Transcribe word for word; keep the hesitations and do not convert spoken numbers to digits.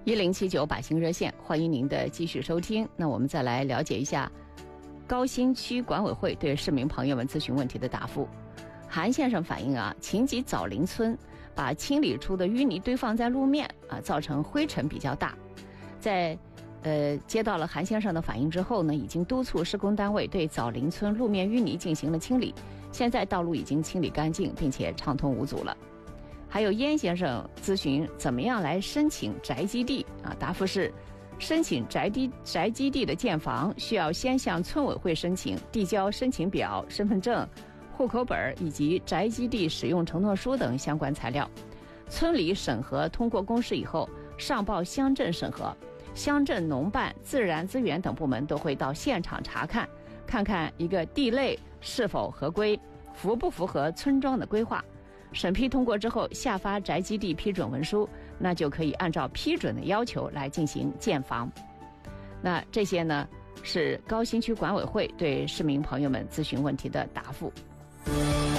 一零七九百姓热线，欢迎您的继续收听。那我们再来了解一下高新区管委会对市民朋友们咨询问题的答复。韩先生反映啊，秦集枣林村把清理出的淤泥堆放在路面啊，造成灰尘比较大。在呃接到了韩先生的反映之后呢，已经督促施工单位对枣林村路面淤泥进行了清理，现在道路已经清理干净，并且畅通无阻了。还有燕先生咨询怎么样来申请宅基地啊？答复是，申请宅地宅基地的建房需要先向村委会申请，递交申请表、身份证、户口本以及宅基地使用承诺书等相关材料。村里审核通过公示以后，上报乡镇审核，乡镇农办、自然资源等部门都会到现场查看，看看一个地类是否合规，符不符合村庄的规划。审批通过之后，下发宅基地批准文书，那就可以按照批准的要求来进行建房。那这些呢，是高新区管委会对市民朋友们咨询问题的答复。